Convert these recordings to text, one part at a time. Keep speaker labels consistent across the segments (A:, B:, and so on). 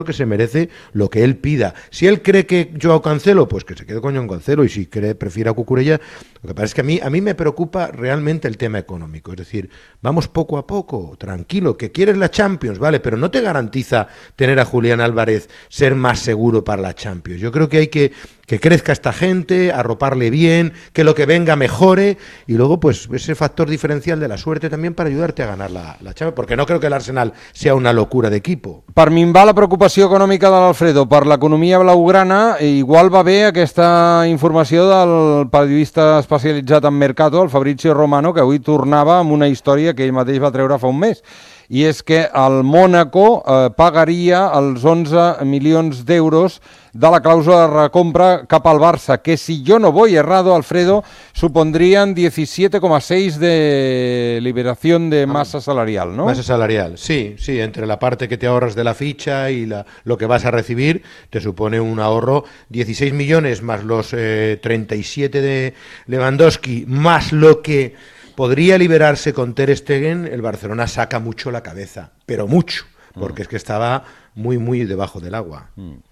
A: que se merece lo que él pida. Si él cree que Joao Cancelo, pues que se quede con Joao Cancelo, y si prefiere a Cucurella, lo que pasa es que a mí me preocupa realmente el tema económico, es decir, vamos poco a poco, tranquilo, que quieres la Champions, vale, pero no te garantiza tener a Julián Álvarez ser más seguro para la Champions. Yo creo que hay que crezca esta gente, arroparle bien, que lo que venga mejore, y luego pues ese factor diferencial de la suerte también para ayudarte a ganar la Champions, porque no creo que el Arsenal sea una locura de equipo.
B: Per minvar la preocupació econòmica de l'Alfredo per l'economia blaugrana, igual va bé aquesta informació del periodista especialitzat en Mercato, el Fabrizio Romano, que avui tornava amb una història que ell mateix va treure fa un mes. I és que el Mónaco pagaria els 11 milions d'euros de la clàusula de recompra cap al Barça, que si yo no voy errado, Alfredo, supondrían 17,6 de liberación de masa salarial, ¿no?
A: Masa salarial, sí, entre la parte que te ahorras de la ficha y lo que vas a recibir, te supone un ahorro 16 millones más los 37 de Lewandowski, más lo que podría liberarse con Ter Stegen. El Barcelona saca mucho la cabeza, pero mucho, porque es que estaba muy, muy debajo del agua.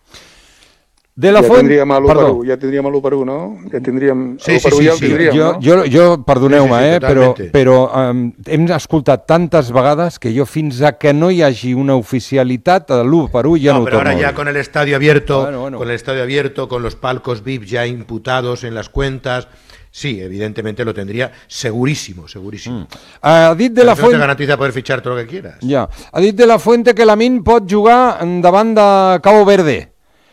B: De la
C: tindríem l'1-1, ja tindríem l'1-1, no? Ja tindríem l'1-1, ja el tindríem, no?
B: Jo perdoneu-me, però hem escoltat tantes vegades que jo fins a que no hi hagi una oficialitat, l'1-1 ja no ho torno a dir.
A: Pero ahora ya con el estadio abierto, con el estadio abierto, con los palcos VIP ya imputados en las cuentas... Sí, evidentemente lo tendría segurísimo.
B: Ha dit de la
A: Fuente... No te garantiza poder fichar todo lo que quieras.
B: Ja. Ha dit de la Fuente que Lamine pot jugar davant de Cabo Verde,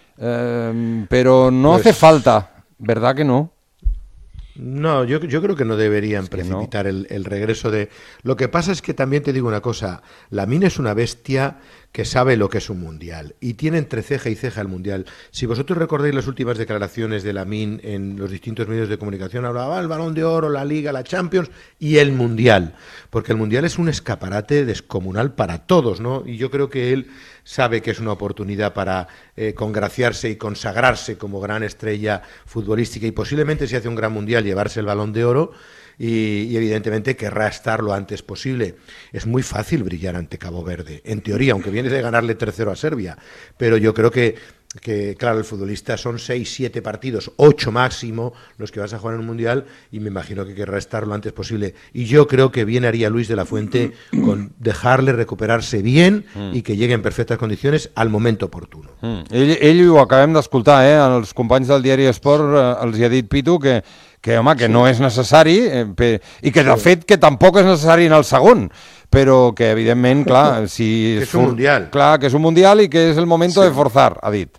B: pero no hace falta, ¿verdad que no?
A: No, yo creo que no deberían precipitar no. el regreso de... Lo que pasa es que también te digo una cosa, Lamine es una bestia que sabe lo que es un mundial y tiene entre ceja y ceja el mundial. Si vosotros recordáis las últimas declaraciones de Lamine en los distintos medios de comunicación, hablaba el Balón de Oro, la Liga, la Champions y el mundial, porque el mundial es un escaparate descomunal para todos, ¿no? Y yo creo que él sabe que es una oportunidad para congraciarse y consagrarse como gran estrella futbolística y posiblemente si hace un gran mundial llevarse el Balón de Oro. Y evidentemente querrá estar lo antes posible. Es muy fácil brillar ante Cabo Verde, en teoría, aunque vienes de ganarle 3-0 a Serbia, pero yo creo que claro, el futbolista son 6, 7 partidos, 8 máximo los que vas a jugar en un mundial, y me imagino que querrá estar lo antes posible, y yo creo que bien haría Luis de la Fuente con dejarle recuperarse bien y que llegue en perfectes condicions al moment oportuno.
B: Ell ho acabem d'escoltar, els companys del diari Esport els hi ha dit Pitu que home, que no és necessari i que de fet que tampoc és necessari en el segon, però que evidentment, clar, si
A: és un mundial.
B: Clar, que és un mundial i que és el moment de forzar, ha dit.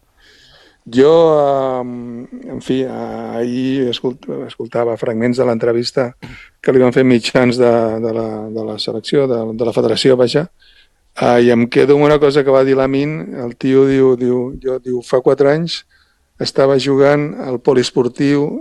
C: Jo, en fi, ahir escoltava fragments de l'entrevista que li van fer mitjans de la selecció, de la federació, vaja, i em quedo amb una cosa que va dir Lamine. El tio diu, fa 4 anys estava jugant al poliesportiu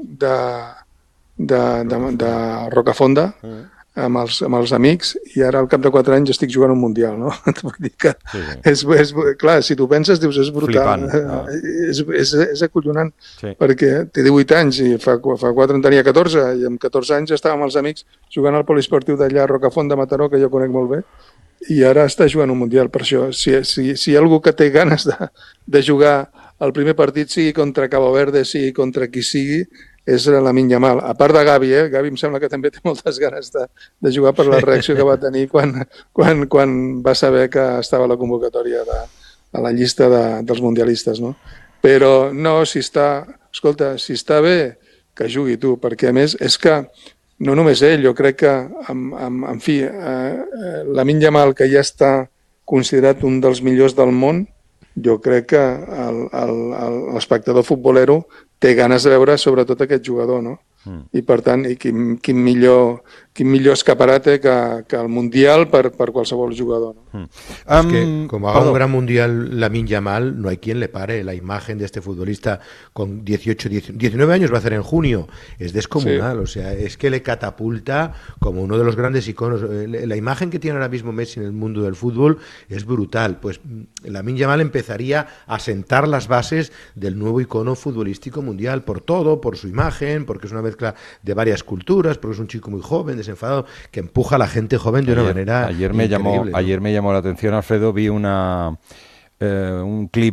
C: de Rocafonda amb els amics, i ara al cap de 4 anys estic jugant un mundial, no? Vull dir que clar, si tu penses, dius, és brutal, és acollonant, perquè té 18 anys i fa 4 en tenia 14, i amb 14 anys estava amb els amics jugant al poliesportiu d'allà a Rocafonda, Mataró, que jo conec molt bé, i ara està jugant un mundial. Per això, si hi ha algú que té ganes de jugar el primer partit, sigui contra Cabo Verde, sigui contra qui sigui, és Lamine Yamal. A part de Gavi, Gavi em sembla que també té moltes ganes de jugar per la reacció que va tenir quan va saber que estava a la convocatòria a la llista dels mundialistes, no? Però no, si està bé, que jugui tu, perquè a més és que no només ell, jo crec que, en fi, Lamine Yamal, que ja està considerat un dels millors del món, jo crec que l'espectador futbolero té ganes de veure sobretot aquest jugador, no? I per tant, quin millor escaparate que el Mundial per qualsevol jugador, ¿no?
A: Es que como haga un gran Mundial Lamine Yamal, no hay quien le pare. La imagen de este futbolista con 19 años va a hacer en junio, es descomunal, o sea, es que le catapulta como uno de los grandes iconos. La imagen que tiene ahora mismo Messi en el mundo del fútbol es brutal. Pues Lamine Yamal empezaría a sentar las bases del nuevo icono futbolístico mundial, por todo, por su imagen, porque es una mezcla de varias culturas, porque es un chico muy joven, desenfadado, que empuja a la gente joven de una manera increíble, ¿no?
B: Ayer me llamó la atención, Alfredo, vi un clip